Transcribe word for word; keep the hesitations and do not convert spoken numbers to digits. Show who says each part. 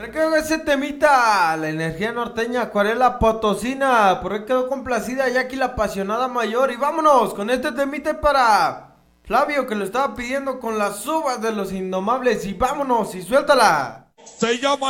Speaker 1: Por ahí quedó ese temita, la energía norteña, acuarela potosina. Por ahí quedó complacida Jackie la apasionada mayor. Y vámonos con este temita para Flavio que lo estaba pidiendo con las uvas de los indomables. Y vámonos y suéltala.
Speaker 2: Se llama